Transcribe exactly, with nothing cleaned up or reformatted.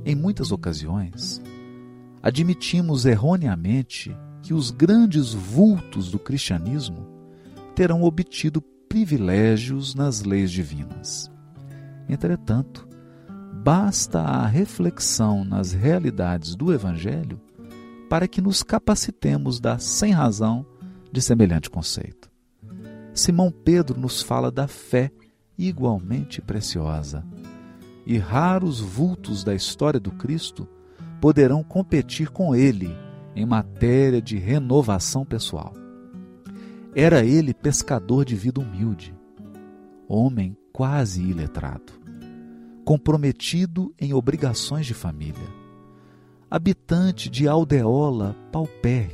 Em muitas ocasiões, admitimos erroneamente que os grandes vultos do cristianismo terão obtido privilégios nas leis divinas. Entretanto, basta a reflexão nas realidades do Evangelho para que nos capacitemos da sem-razão de semelhante conceito. Simão Pedro nos fala da fé igualmente preciosa, e raros vultos da história do Cristo poderão competir com ele em matéria de renovação pessoal. Era ele pescador de vida humilde, homem quase iletrado, comprometido em obrigações de família, habitante de aldeola paupérrima,